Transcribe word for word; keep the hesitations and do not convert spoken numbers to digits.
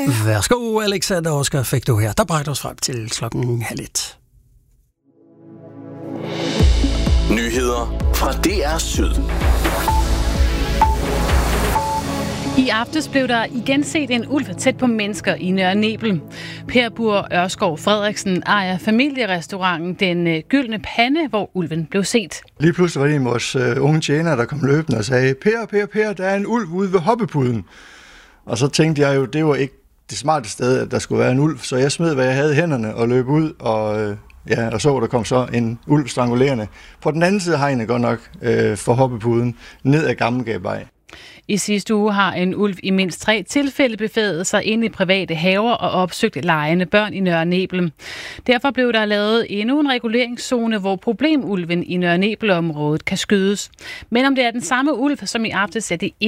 Værsgo, Alexander Oscar, fik du her. Der bragte os frem til klokken halv et. Nyheder fra D R Syd. I aftes blev der igen set en ulv tæt på mennesker i Nørre Nebel. Per Bur Ørskov Frederiksen ejer familierestauranten Den Gyldne Pande, hvor ulven blev set. Lige pludselig var det en af vores uh, unge tjenere, der kom løbende og sagde, Per, Per, Per, der er en ulv ude ved hoppepuden. Og så tænkte jeg jo, det var ikke det smarte sted, at der skulle være en ulv, så jeg smed, hvad jeg havde i hænderne og løb ud, og, uh, ja, og så der kom så en ulv strangulerende. På den anden side af hegnet godt nok uh, for hoppepuden, ned ad Gammelgabvej. I sidste uge har en ulv i mindst tre tilfælde bevæget sig ind i private haver og opsøgt legende børn i Nørre Nebel. Derfor blev der lavet endnu en reguleringszone, hvor problemulven i Nørre Nebel-området kan skydes. Men om det er den samme ulv som i aftes, er det